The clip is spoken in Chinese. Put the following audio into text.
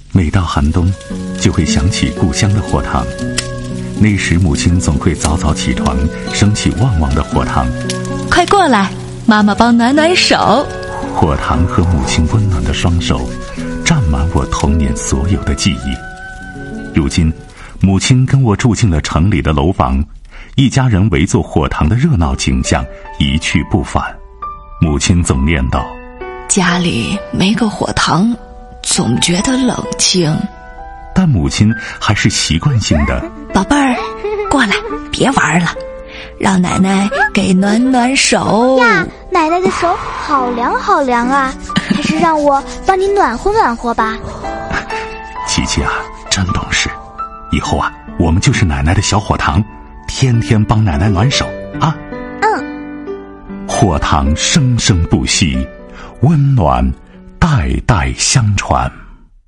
每到寒冬，就会想起故乡的火塘。那时母亲总会早早起床，升起旺旺的火塘。 快过来，妈妈帮暖暖手。 火塘和母亲温暖的双手，占满我童年所有的记忆。如今，母亲跟我住进了城里的楼房，一家人围坐火塘的热闹景象一去不返。母亲总念叨： 家里没个火塘，总觉得冷清。 但母亲还是习惯性的： 宝贝儿，过来，别玩了，让奶奶给暖暖手呀。奶奶的手好凉好凉啊，还是让我帮你暖和暖和吧。 琪琪啊，真懂事，以后啊，我们就是奶奶的小火塘，天天帮奶奶暖手啊。火塘生生不息，温暖代代相传。